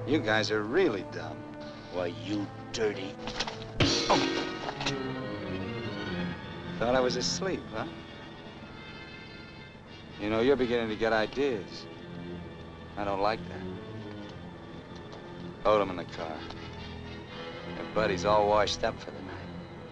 You guys are really dumb. Why, you dirty... Oh. Thought I was asleep, huh? You know, you're beginning to get ideas. I don't like that. Hold him in the car. Your buddy's all washed up for the